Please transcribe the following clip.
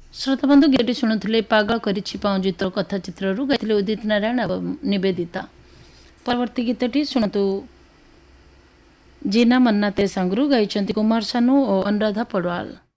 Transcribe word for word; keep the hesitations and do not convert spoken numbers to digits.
श्रोता बंधु गेटी शुणुले पागल करिछि पाउजित कथा चित्ररू गाइथिले उदित नारायण एवं निवेदिता। परवर्ती गीतटी शुणतु जीना मन्ना ते संगरू गाइछन्ति कुमार सानू और अनुराधा पड़वाल।